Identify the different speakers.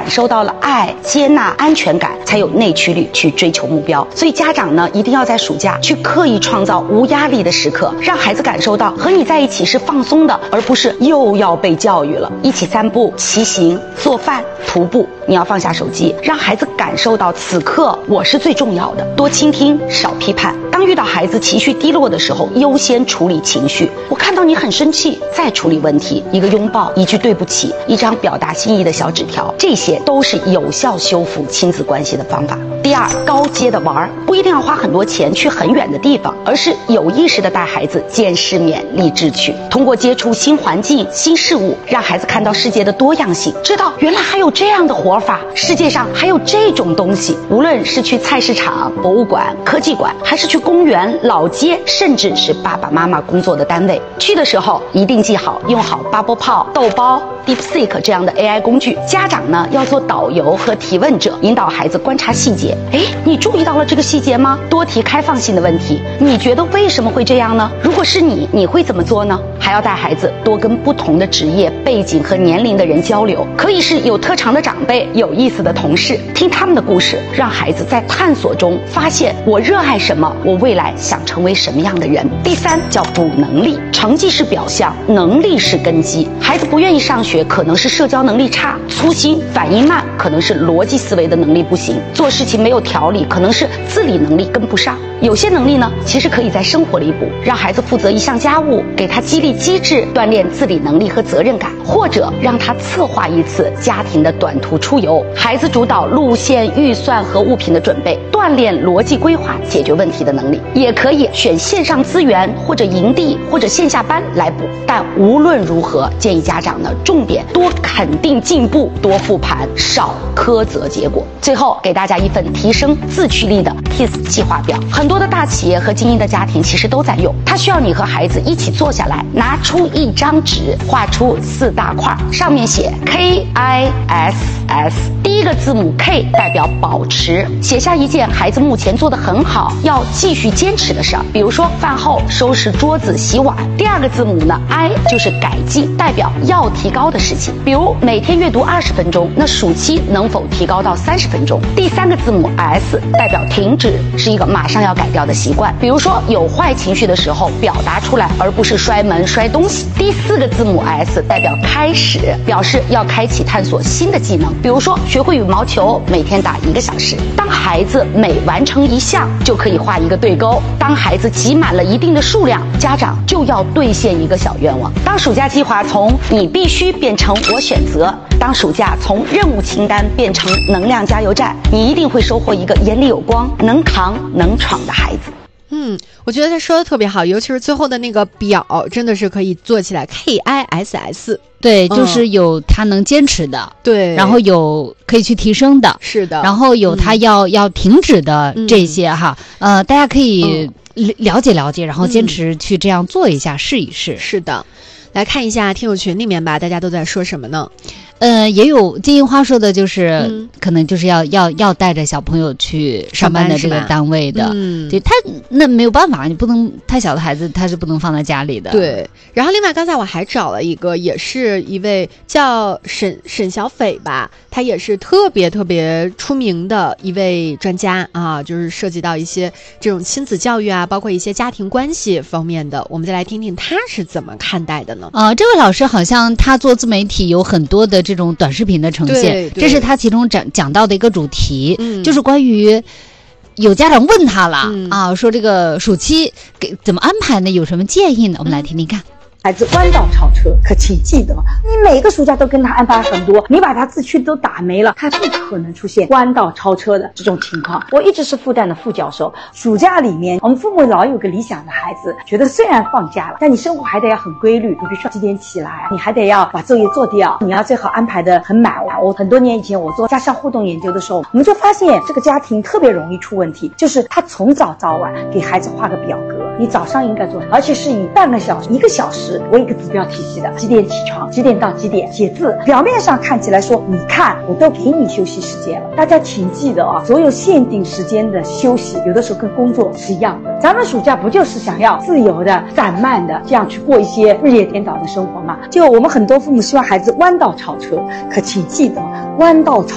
Speaker 1: 受到了爱、接纳、安全感，才有内驱力去追求目标。所以家长呢，一定要在暑假去刻意创造无压力的时刻，让孩子感受到和你在一起是放松的，而不是又要被教育了。一起散步、骑行、做饭、徒步，你要放下手机，让孩子感受到此刻我是最重要的。多倾听，少批判。当遇到孩子情绪低落的时候，优先处理情绪。我看到你很生气，再处理问题。一个拥抱，一句对不起，一张表达心意的小纸条，这些都是有效修复亲子关系的方法。第二，高阶的玩，不一定要花很多钱去很远的地方，而是有意识的带孩子见世面、立志去，通过接触新环境、新事物，让孩子看到世界的多样性，知道原来还有这样的活法，世界上还有这种东西。无论是去菜市场、博物馆、科技馆，还是去公园、老街，甚至是爸爸妈妈工作的单位，去的时候一定记好用好 Bubble 泡、豆包、DeepSeek 这样的 AI 工具。家长呢要做导游和提问者，引导孩子观察细节。你注意到了这个细节吗？多提开放性的问题，你觉得为什么会这样呢？如果是你会怎么做呢？还要带孩子多跟不同的职业背景和年龄的人交流，可以是有特长的长辈、有意思的同事，听他们的故事，让孩子在探索中发现我热爱什么，我未来想成为什么样的人。第三，叫补能力。成绩是表象，能力是根基。孩子不愿意上学，可能是社交能力差、粗心、反应慢，可能是逻辑思维的能力不行，做事情没有条理，可能是自理能力跟不上。有些能力呢，其实可以在生活里补，让孩子负责一项家务，给他激励机制，锻炼自理能力和责任感，或者让他策划一次家庭的短途出游，孩子主导路线、预算和物品的准备，锻炼逻辑规划、解决问题的能力。也可以选线上资源或者营地或者线下班来补，但无论如何，建议家长呢重点多肯定进步，多复盘，少苛责结果。最后给大家一份提升自驱力的 KISS 计划表，很多的大企业和精英的家庭其实都在用，它需要你和孩子一起坐下来，拿出一张纸，画出4大块，上面写 KISS。第一个字母 K 代表保持，写下一件孩子目前做得很好，要继续坚持的事儿，比如说饭后收拾桌子、洗碗。第二个字母呢 I 就是改进，代表要提高的事情，比如每天阅读20分钟，那暑期能否提高到30分钟？第三个字母 S 代表停止，是一个马上要改掉的习惯，比如说有坏情绪的时候表达出来，而不是摔门摔东西。第4个字母 S 代表开始，表示要开启探索新的技能，比如说学会羽毛球，每天打1个小时。当孩子每完成一项就可以画一个对勾，当孩子集满了一定的数量，家长就要兑现一个小愿望。当暑假计划从你必须变成我选择，当暑假从任务清单变成能量加油站，你一定会收获一个眼里有光、能扛能闯的孩子。
Speaker 2: 我觉得他说的特别好，尤其是最后的那个表真的是可以做起来 KISS。
Speaker 3: 对，就是有他能坚持的，
Speaker 2: 对，
Speaker 3: 然后有可以去提升的，
Speaker 2: 是的，
Speaker 3: 然后有他要停止的这些哈，大家可以了解了解，然后坚持去这样做一下，试一试。
Speaker 2: 是的，来看一下听友群里面吧，大家都在说什么呢？
Speaker 3: 也有金银花说的就是可能就是要带着小朋友去上班的这个单位的，对，他那没有办法，你不能太小的孩子他是不能放在家里的。
Speaker 2: 对，然后另外刚才我还找了一个，也是一位叫沈小斐吧，他也是特别出名的一位专家啊，就是涉及到一些这种亲子教育啊，包括一些家庭关系方面的，我们再来听听他是怎么看待的呢？
Speaker 3: 这位老师好像他做自媒体有很多的这种短视频的呈现，这是他其中讲到的一个主题，就是关于有家长问他了说这个暑期怎么安排呢？有什么建议呢？我们来听听看。
Speaker 4: 孩子弯道超车，可请记得，你每个暑假都跟他安排很多，你把他自驱都打没了，他不可能出现弯道超车的这种情况。我一直是复旦的副教授，暑假里面我们父母老有个理想的孩子，觉得虽然放假了，但你生活还得要很规律，你比如说几点起来，你还得要把作业做掉，你要最好安排得很满。我很多年以前我做家校互动研究的时候，我们就发现这个家庭特别容易出问题，就是他从早到晚给孩子画个表格，你早上应该做，而且是以半个小时、1个小时为一个指标体系的，几点起床，几点到几点写字。表面上看起来说，你看我都给你休息时间了，大家请记得所有限定时间的休息，有的时候跟工作是一样的。咱们暑假不就是想要自由的、散漫的这样去过一些日夜颠倒的生活吗？就我们很多父母希望孩子弯道超车，可请记得弯道超